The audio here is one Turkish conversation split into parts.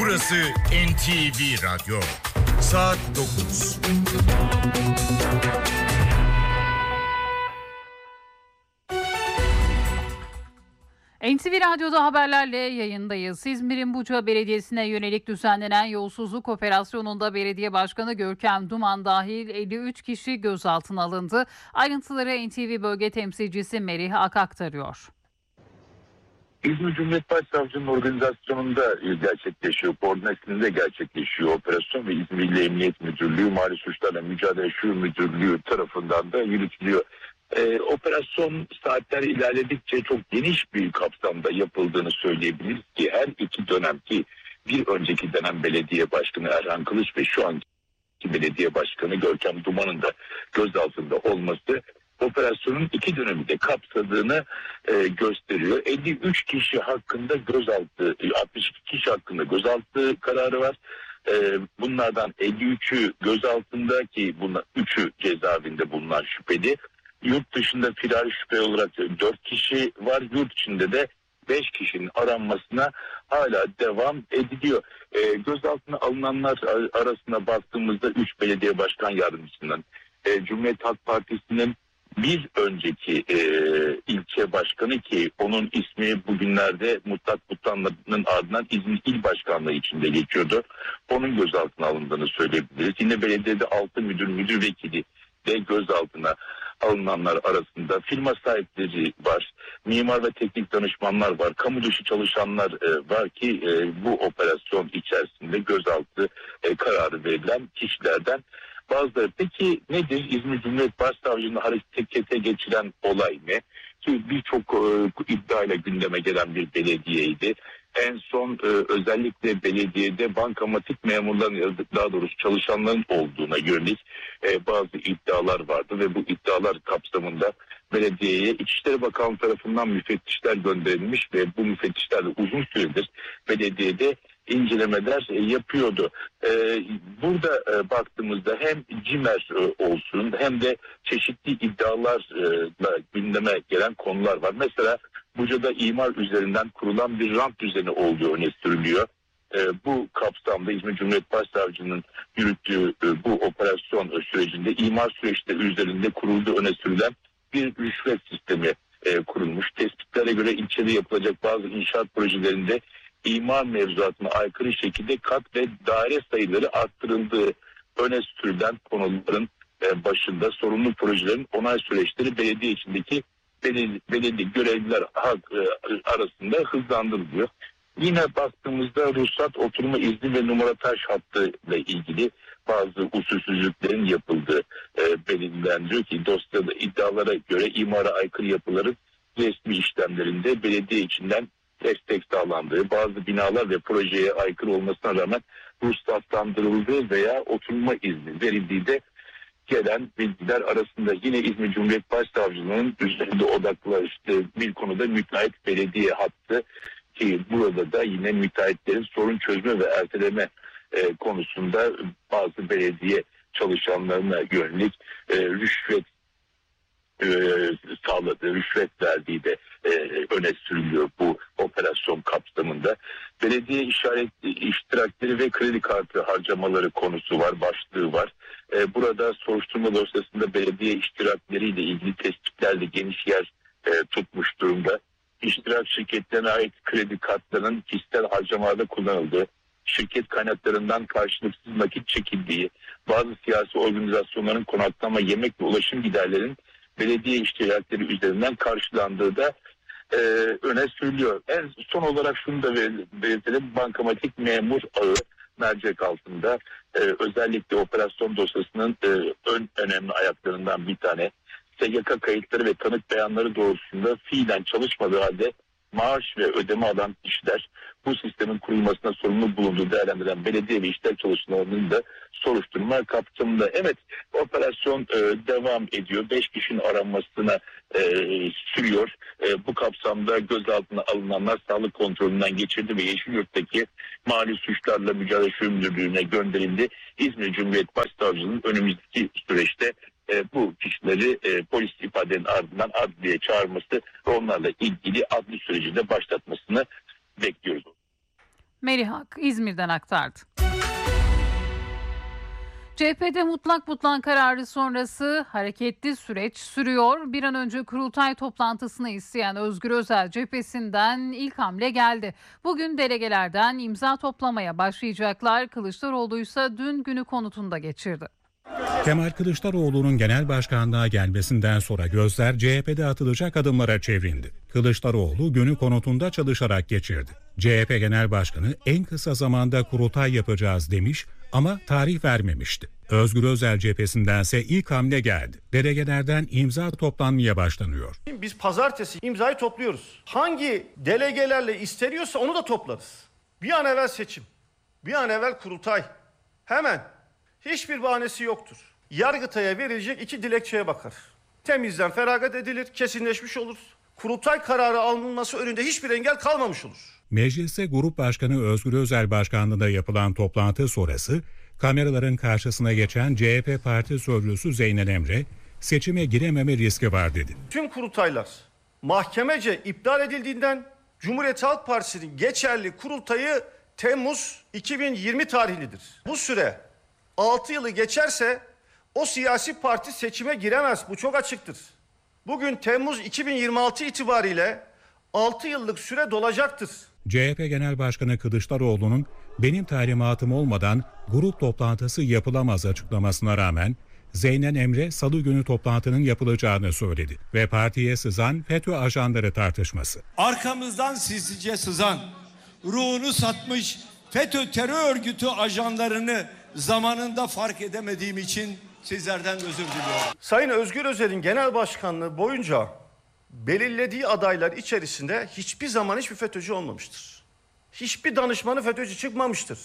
Burası NTV Radyo. Saat 9. NTV Radyo'da haberlerle yayındayız. İzmir'in Buca Belediyesi'ne yönelik düzenlenen yolsuzluk operasyonunda belediye başkanı Görkem Duman dahil 53 kişi gözaltına alındı. Ayrıntıları NTV bölge temsilcisi Merih Ak aktarıyor. İzmir Cumhuriyet Başsavcılığı'nın organizasyonunda gerçekleşiyor, koordinasyonunda gerçekleşiyor operasyon ve İzmir İl Emniyet Müdürlüğü, Mali Suçlarla Mücadele Şube Müdürlüğü tarafından da yürütülüyor. Operasyon saatler ilerledikçe çok geniş bir kapsamda yapıldığını söyleyebiliriz ki her iki dönemki bir önceki dönem belediye başkanı Erhan Kılıç ve şu anki belediye başkanı Görkem Duman'ın da gözaltında olması operasyonun iki dönemi de kapsadığını gösteriyor. 53 kişi hakkında gözaltı, 62 kişi hakkında gözaltı kararı var. Bunlardan 53'ü gözaltında ki bunlar 3'ü cezaevinde bulunan şüpheli. Yurt dışında firari şüpheli olarak 4 kişi var. Yurt içinde de 5 kişinin aranmasına hala devam ediliyor. Gözaltına alınanlar arasında baktığımızda 3 belediye başkan yardımcısından, Cumhuriyet Halk Partisi'nin bir önceki ilçe başkanı ki onun ismi bugünlerde Mutlak Kutlanlı'nın ardından İzmir İl Başkanlığı içinde geçiyordu. Onun gözaltına alındığını söyleyebiliriz. Yine belediyede 6 müdür vekili de gözaltına alınanlar arasında firma sahipleri var, mimar ve teknik danışmanlar var, kamu dışı çalışanlar var ki bu operasyon içerisinde gözaltı kararı verilen kişilerden bazıları. Peki nedir İzmir Cumhuriyet Başsavcılığı'nın harekete geçiren olay ne? Ki birçok iddiayla gündeme gelen bir belediyeydi. En son özellikle belediyede bankamatik memurların, daha doğrusu çalışanların olduğuna yönelik bazı iddialar vardı ve bu iddialar kapsamında belediyeye İçişleri Bakanlığı tarafından müfettişler gönderilmiş ve bu müfettişler de uzun süredir belediyede incelemeler yapıyordu. Burada baktığımızda hem CİMER olsun hem de çeşitli iddialarla gündeme gelen konular var. Mesela Buca'da imar üzerinden kurulan bir rant düzeni olduğu öne sürülüyor. Bu kapsamda İzmir Cumhuriyet Başsavcılığı'nın yürüttüğü bu operasyon sürecinde imar süreçleri üzerinde kurulduğu öne sürülen bir rüşvet sistemi kurulmuş. Tespitlere göre ilçede yapılacak bazı inşaat projelerinde imar mevzuatına aykırı şekilde kat ve daire sayıları arttırıldığı öne sürülen konuların başında sorunlu projelerin onay süreçleri belediye içindeki belediye görevliler arasında hızlandırılıyor. Yine baktığımızda ruhsat, oturma izni ve numarataj hattı ile ilgili bazı usulsüzlüklerin yapıldığı belirleniyor ki dosyada iddialara göre imara aykırı yapıların resmi işlemlerinde belediye içinden destek sağlandığı, bazı binalar ve projeye aykırı olmasına rağmen ruhsatlandırıldığı veya oturma izni verildiği de gelen bilgiler arasında. Yine İzmir Cumhuriyet Başsavcılığı'nın üzerinde odaklaştığı bir konuda müteahhit belediye hattı ki burada da yine müteahhitlerin sorun çözme ve erteleme konusunda bazı belediye çalışanlarına yönelik rüşvet sağladığı, rüşvet verdiği de öne sürülüyor bu operasyon kapsamında. Belediye iştirakleri ve kredi kartı harcamaları konusu var, başlığı var. Burada soruşturma dosyasında belediye iştirakleriyle ilgili tespitler de geniş yer tutmuş durumda. İştirak şirketlerine ait kredi kartlarının kişisel harcamalarda kullanıldığı, şirket kaynaklarından karşılıksız nakit çekildiği, bazı siyasi organizasyonların konaklama, yemek ve ulaşım giderlerinin belediye iştirakleri üzerinden karşılandığı da öne sürülüyor. En son olarak şunu da belirtelim, bankamatik memur ağı mercek altında özellikle operasyon dosyasının önemli ayaklarından bir tane. SGK kayıtları ve tanık beyanları doğrultusunda fiilen çalışmadığı halde maaş ve ödeme alan kişiler bu sistemin kurulmasına sorumlu bulunduğu değerlendirilen belediye ve işler çalışanlarının da soruşturma kapsamında. Evet, operasyon devam ediyor. 5 kişinin aranmasına sürüyor. Bu kapsamda gözaltına alınanlar sağlık kontrolünden geçirdi ve Yeşilyurt'taki Mali Suçlarla Mücadele Şube Müdürlüğü'ne gönderildi. İzmir Cumhuriyet Başsavcılığı'nın önümüzdeki süreçte bu kişileri polis ifadenin ardından adliyeye çağırması ve onlarla ilgili adli süreci de başlatmasını bekliyoruz. Merih Hak İzmir'den aktardı. CHP'de mutlak butlan kararı sonrası hareketli süreç sürüyor. Bir an önce kurultay toplantısını isteyen Özgür Özel cephesinden ilk hamle geldi. Bugün delegelerden imza toplamaya başlayacaklar. Kılıçdaroğlu ise dün günü konutunda geçirdi. Kemal Kılıçdaroğlu'nun genel başkanlığa gelmesinden sonra gözler CHP'de atılacak adımlara çevrildi. Kılıçdaroğlu günü konutunda çalışarak geçirdi. CHP Genel Başkanı en kısa zamanda kurultay yapacağız demiş ama tarih vermemişti. Özgür Özel cephesindense ilk hamle geldi. Delegelerden imza toplanmaya başlanıyor. Biz pazartesi imzayı topluyoruz. Hangi delegelerle isteniyorsa onu da toplarız. Bir an evvel seçim, bir an evvel kurultay. Hemen. Hiçbir bahanesi yoktur. Yargıtay'a verilecek 2 dilekçeye bakar. Temizden feragat edilir, kesinleşmiş olur. Kurultay kararı alınması önünde hiçbir engel kalmamış olur. Mecliste Grup Başkanı Özgür Özel başkanlığında yapılan toplantı sonrası kameraların karşısına geçen CHP Parti Sözcüsü Zeynel Emre, seçime girememe riski var dedi. Tüm kurultaylar mahkemece iptal edildiğinden Cumhuriyet Halk Partisi'nin geçerli kurultayı Temmuz 2020 tarihlidir. Bu süre 6 yılı geçerse o siyasi parti seçime giremez. Bu çok açıktır. Bugün Temmuz 2026 itibariyle 6 yıllık süre dolacaktır. CHP Genel Başkanı Kılıçdaroğlu'nun benim talimatım olmadan grup toplantısı yapılamaz açıklamasına rağmen Zeynel Emre salı günü toplantının yapılacağını söyledi ve partiye sızan FETÖ ajanları tartışması. Arkamızdan sizce sızan, ruhunu satmış FETÖ terör örgütü ajanlarını zamanında fark edemediğim için sizlerden özür diliyorum. Sayın Özgür Özel'in genel başkanlığı boyunca belirlediği adaylar içerisinde hiçbir zaman hiçbir FETÖ'cü olmamıştır. Hiçbir danışmanı FETÖ'cü çıkmamıştır.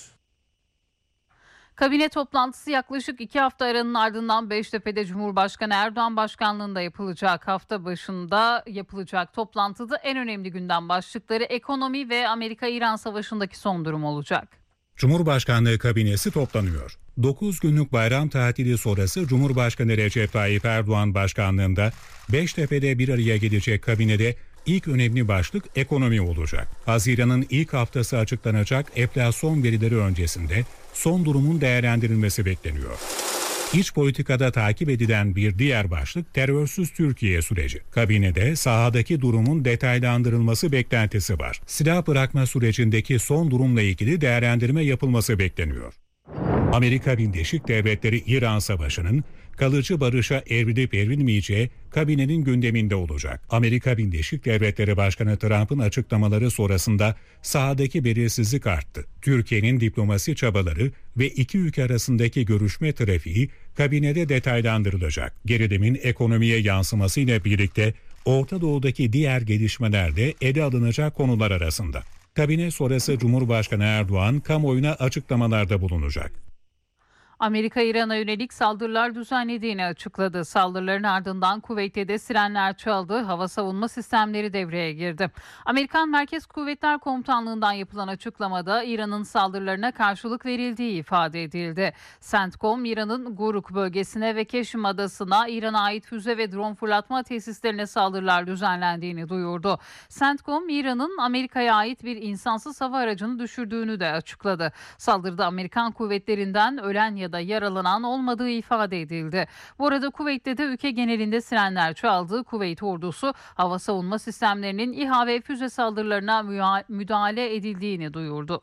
Kabine toplantısı yaklaşık 2 hafta aranın ardından Beştepe'de Cumhurbaşkanı Erdoğan başkanlığında yapılacak. Hafta başında yapılacak toplantıda en önemli gündem başlıkları ekonomi ve Amerika-İran savaşındaki son durum olacak. Cumhurbaşkanlığı kabinesi toplanıyor. 9 günlük bayram tatili sonrası Cumhurbaşkanı Recep Tayyip Erdoğan başkanlığında Beştepe'de bir araya gelecek kabinede ilk önemli başlık ekonomi olacak. Haziran'ın ilk haftası açıklanacak enflasyon verileri öncesinde son durumun değerlendirilmesi bekleniyor. İç politikada takip edilen bir diğer başlık terörsüz Türkiye süreci. Kabinede sahadaki durumun detaylandırılması beklentisi var. Silah bırakma sürecindeki son durumla ilgili değerlendirme yapılması bekleniyor. Amerika Birleşik Devletleri İran Savaşı'nın kalıcı barışa evrilip evrilmeyeceği kabinenin gündeminde olacak. Amerika Birleşik Devletleri Başkanı Trump'ın açıklamaları sonrasında sahadaki belirsizlik arttı. Türkiye'nin diplomasi çabaları ve iki ülke arasındaki görüşme trafiği kabinede detaylandırılacak. Gerilimin ekonomiye yansımasıyla birlikte Orta Doğu'daki diğer gelişmeler de ele alınacak konular arasında. Kabine sonrası Cumhurbaşkanı Erdoğan kamuoyuna açıklamalarda bulunacak. Amerika İran'a yönelik saldırılar düzenlediğini açıkladı. Saldırıların ardından Kuveyt'te de sirenler çaldı. Hava savunma sistemleri devreye girdi. Amerikan Merkez Kuvvetler Komutanlığı'ndan yapılan açıklamada İran'ın saldırılarına karşılık verildiği ifade edildi. CENTCOM, İran'ın Guruk bölgesine ve Keşim Adası'na İran'a ait füze ve drone fırlatma tesislerine saldırılar düzenlendiğini duyurdu. CENTCOM, İran'ın Amerika'ya ait bir insansız hava aracını düşürdüğünü de açıkladı. Saldırıda Amerikan kuvvetlerinden ölen ya da yaralanan olmadığı ifade edildi. Bu arada Kuveyt'te de ülke genelinde sirenler çaldı. Kuveyt ordusu hava savunma sistemlerinin İHA ve füze saldırılarına müdahale edildiğini duyurdu.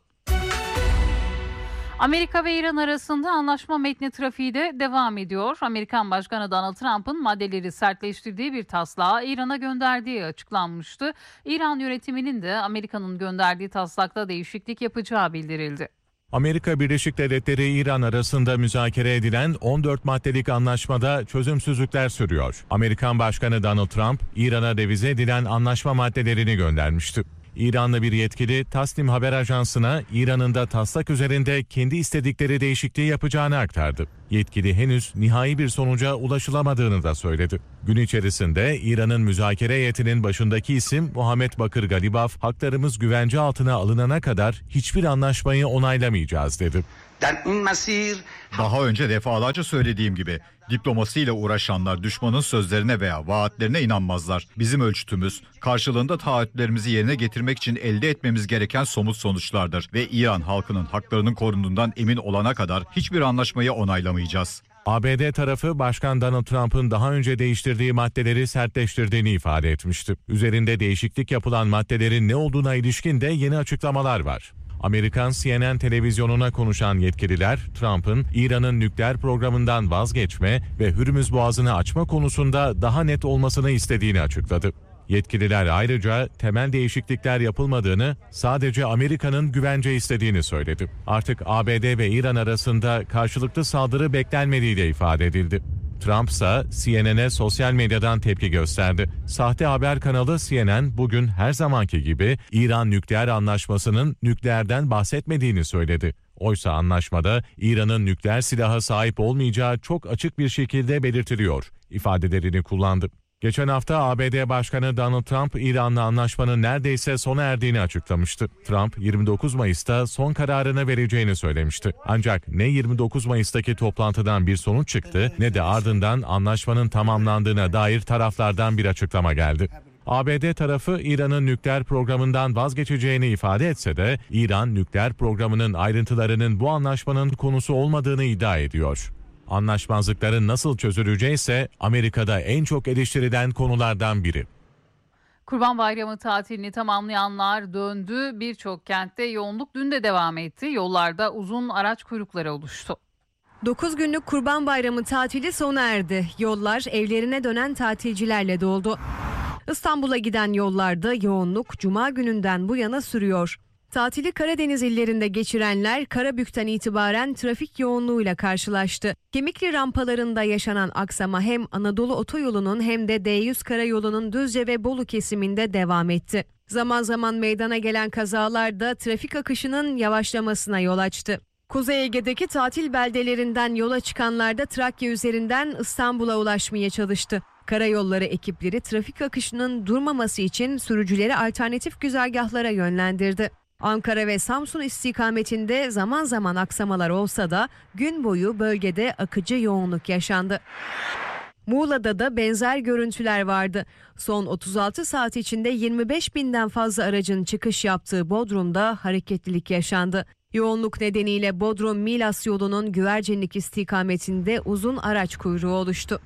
Amerika ve İran arasında anlaşma metni trafiği de devam ediyor. Amerikan Başkanı Donald Trump'ın maddeleri sertleştirdiği bir taslağı İran'a gönderdiği açıklanmıştı. İran yönetiminin de Amerika'nın gönderdiği taslakta değişiklik yapacağı bildirildi. Amerika Birleşik Devletleri İran arasında müzakere edilen 14 maddelik anlaşmada çözümsüzlükler sürüyor. Amerikan Başkanı Donald Trump, İran'a revize edilen anlaşma maddelerini göndermişti. İranlı bir yetkili Tasnim Haber Ajansı'na İran'ın da taslak üzerinde kendi istedikleri değişikliği yapacağını aktardı. Yetkili henüz nihai bir sonuca ulaşılamadığını da söyledi. Gün içerisinde İran'ın müzakere heyetinin başındaki isim Muhammed Bakır Galibaf, haklarımız güvence altına alınana kadar hiçbir anlaşmayı onaylamayacağız dedi. Daha önce defalarca söylediğim gibi diplomasiyle uğraşanlar düşmanın sözlerine veya vaatlerine inanmazlar. Bizim ölçütümüz karşılığında taahhütlerimizi yerine getirmek için elde etmemiz gereken somut sonuçlardır ve İran halkının haklarının korunduğundan emin olana kadar hiçbir anlaşmayı onaylamayacağız. ABD tarafı Başkan Donald Trump'ın daha önce değiştirdiği maddeleri sertleştirdiğini ifade etmişti. Üzerinde değişiklik yapılan maddelerin ne olduğuna ilişkin de yeni açıklamalar var. Amerikan CNN televizyonuna konuşan yetkililer, Trump'ın İran'ın nükleer programından vazgeçme ve Hürmüz Boğazı'nı açma konusunda daha net olmasını istediğini açıkladı. Yetkililer ayrıca temel değişiklikler yapılmadığını, sadece Amerika'nın güvence istediğini söyledi. Artık ABD ve İran arasında karşılıklı saldırı beklenmediği de ifade edildi. Trump ise CNN'e sosyal medyadan tepki gösterdi. Sahte haber kanalı CNN bugün her zamanki gibi İran nükleer anlaşmasının nükleerden bahsetmediğini söyledi. Oysa anlaşmada İran'ın nükleer silaha sahip olmayacağı çok açık bir şekilde belirtiliyor ifadelerini kullandı. Geçen hafta ABD Başkanı Donald Trump, İran'la anlaşmanın neredeyse sona erdiğini açıklamıştı. Trump, 29 Mayıs'ta son kararını vereceğini söylemişti. Ancak ne 29 Mayıs'taki toplantıdan bir sonuç çıktı, ne de ardından anlaşmanın tamamlandığına dair taraflardan bir açıklama geldi. ABD tarafı İran'ın nükleer programından vazgeçeceğini ifade etse de, İran nükleer programının ayrıntılarının bu anlaşmanın konusu olmadığını iddia ediyor. Anlaşmazlıkların nasıl çözüleceği ise Amerika'da en çok eleştirilen konulardan biri. Kurban Bayramı tatilini tamamlayanlar döndü. Birçok kentte yoğunluk dün de devam etti. Yollarda uzun araç kuyrukları oluştu. 9 günlük Kurban Bayramı tatili sona erdi. Yollar evlerine dönen tatilcilerle doldu. İstanbul'a giden yollarda yoğunluk Cuma gününden bu yana sürüyor. Tatili Karadeniz illerinde geçirenler Karabük'ten itibaren trafik yoğunluğuyla karşılaştı. Gemikli rampalarında yaşanan aksama hem Anadolu Otoyolu'nun hem de D100 Karayolu'nun Düzce ve Bolu kesiminde devam etti. Zaman zaman meydana gelen kazalar da trafik akışının yavaşlamasına yol açtı. Kuzey Ege'deki tatil beldelerinden yola çıkanlar da Trakya üzerinden İstanbul'a ulaşmaya çalıştı. Karayolları ekipleri trafik akışının durmaması için sürücüleri alternatif güzergahlara yönlendirdi. Ankara ve Samsun istikametinde zaman zaman aksamalar olsa da gün boyu bölgede akıcı yoğunluk yaşandı. Muğla'da da benzer görüntüler vardı. Son 36 saat içinde 25 binden fazla aracın çıkış yaptığı Bodrum'da hareketlilik yaşandı. Yoğunluk nedeniyle Bodrum-Milas yolunun Güvercinlik istikametinde uzun araç kuyruğu oluştu.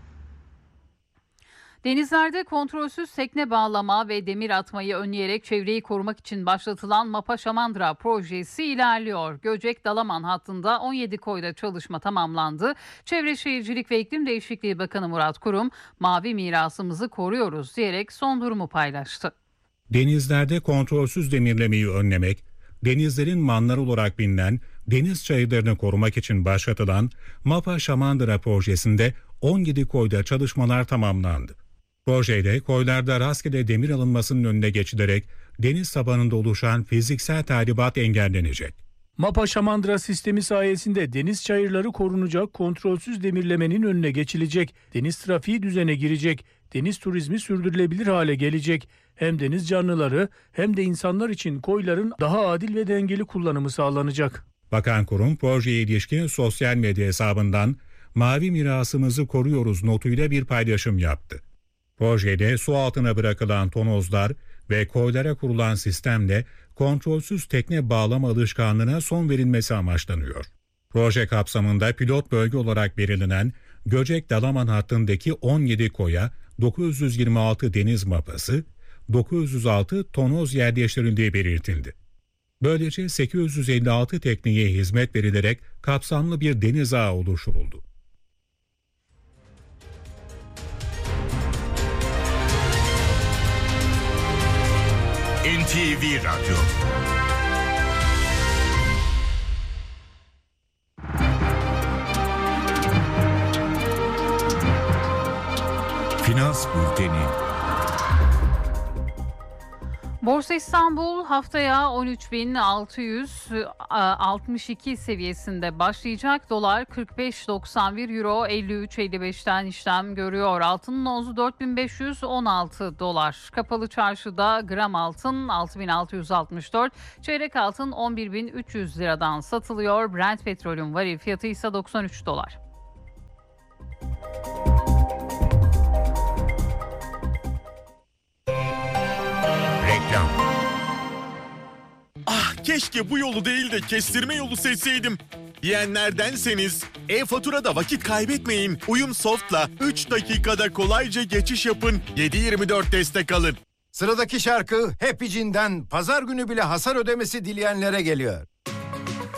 Denizlerde kontrolsüz tekne bağlama ve demir atmayı önleyerek çevreyi korumak için başlatılan Mapa Şamandıra projesi ilerliyor. Göcek-Dalaman hattında 17 koyda çalışma tamamlandı. Çevre Şehircilik ve İklim Değişikliği Bakanı Murat Kurum, mavi mirasımızı koruyoruz diyerek son durumu paylaştı. Denizlerde kontrolsüz demirlemeyi önlemek, denizlerin manları olarak bilinen deniz çayırlarını korumak için başlatılan Mapa Şamandıra projesinde 17 koyda çalışmalar tamamlandı. Projede koylarda rastgele demir alınmasının önüne geçilerek deniz tabanında oluşan fiziksel tahribat engellenecek. Mapa Şamandıra sistemi sayesinde deniz çayırları korunacak, kontrolsüz demirlemenin önüne geçilecek, deniz trafiği düzene girecek, deniz turizmi sürdürülebilir hale gelecek. Hem deniz canlıları hem de insanlar için koyların daha adil ve dengeli kullanımı sağlanacak. Bakan Kurum projeye ilişkin sosyal medya hesabından mavi mirasımızı koruyoruz notuyla bir paylaşım yaptı. Projede su altına bırakılan tonozlar ve koylara kurulan sistemle kontrolsüz tekne bağlama alışkanlığına son verilmesi amaçlanıyor. Proje kapsamında pilot bölge olarak belirlenen Göcek-Dalaman hattındaki 17 koya 926 deniz mapası, 906 tonoz yerleştirildiği belirtildi. Böylece 856 tekneye hizmet verilerek kapsamlı bir deniz ağı oluşturuldu. NTV Radyo. Finans Bülteni. Borsa İstanbul haftaya 13.662 seviyesinde başlayacak. Dolar 45.91, Euro 53.55'ten işlem görüyor. Altının onzu 4.516 dolar. Kapalı çarşıda gram altın 6.664, çeyrek altın 11.300 liradan satılıyor. Brent petrolün varil fiyatı ise 93 dolar. Reklam. Ah, keşke bu yolu değil de kestirme yolu seçseydim diyenlerdenseniz e-faturada vakit kaybetmeyin. Uyumsoft'la 3 dakikada kolayca geçiş yapın. 7/24 destek alın. Sıradaki şarkı Happy Jean'den pazar günü bile hasar ödemesi dileyenlere geliyor.